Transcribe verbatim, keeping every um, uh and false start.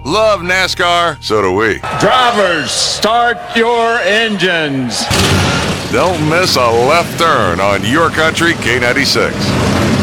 Love NASCAR, so do we. Drivers, start your engines. Don't miss a left turn on Your Country K ninety-six.